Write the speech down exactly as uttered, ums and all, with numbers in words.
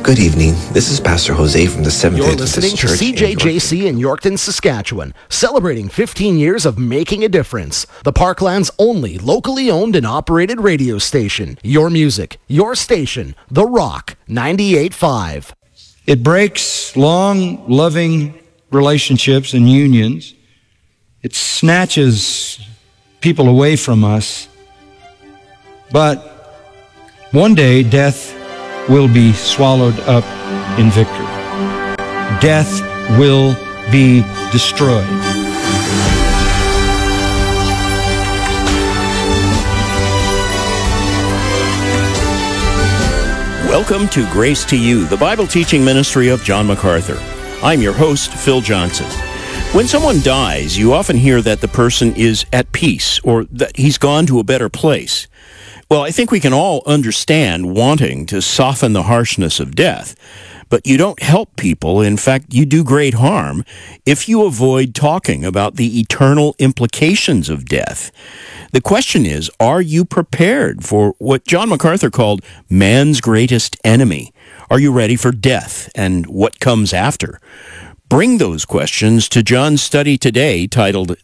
Good evening. This is Pastor Jose from the Seventh You're Day Adventist listening to Church C J J in C in Yorkton, Saskatchewan, celebrating fifteen years of making a difference. The Parkland's only locally owned and operated radio station. Your music, your station, The Rock, ninety-eight point five. It breaks long, loving relationships and unions. It snatches people away from us. But one day, death will be swallowed up in victory. Death will be destroyed. Welcome to Grace to You, the Bible teaching ministry of John MacArthur. I'm your host, Phil Johnson. When someone dies, you often hear that the person is at peace or that he's gone to a better place. Well, I think we can all understand wanting to soften the harshness of death, but you don't help people. In fact, you do great harm if you avoid talking about the eternal implications of death. The question is, are you prepared for what John MacArthur called man's greatest enemy? Are you ready for death and what comes after? Bring those questions to John's study today titled